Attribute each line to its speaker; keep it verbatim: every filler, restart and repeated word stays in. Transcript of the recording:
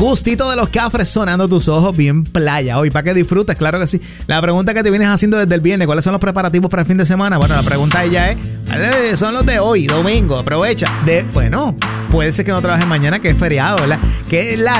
Speaker 1: Gustito de los Cafres sonando tus ojos bien playa hoy, para que disfrutes, claro que sí. La pregunta que te vienes haciendo desde el viernes, ¿cuáles son los preparativos para el fin de semana? Bueno, la pregunta ella es, son los de hoy, domingo, aprovecha. De, bueno, puede ser que no trabajes mañana, que es feriado, ¿verdad? Que la